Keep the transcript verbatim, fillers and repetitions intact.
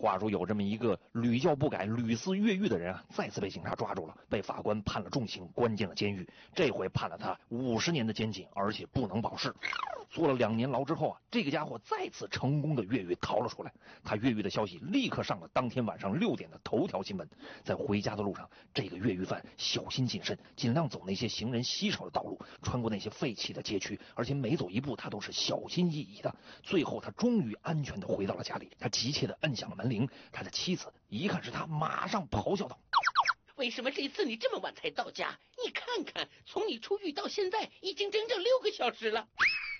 话说有这么一个屡教不改、屡次越狱的人啊，再次被警察抓住了，被法官判了重刑，关进了监狱。这回判了他五十年的监禁，而且不能保释。坐了两年牢之后啊，这个家伙再次成功的越狱逃了出来。他越狱的消息立刻上了当天晚上六点的头条新闻。在回家的路上，这个越狱犯小心谨慎，尽量走那些行人稀少的道路，穿过那些废弃的街区，而且每走一步他都是小心翼翼的。最后他终于安全的回到了家里，他急切的摁响了门铃。他的妻子一看是他，马上咆哮道： 为什么这次你这么晚才到家？你看看，从你出狱到现在已经整整六个小时了。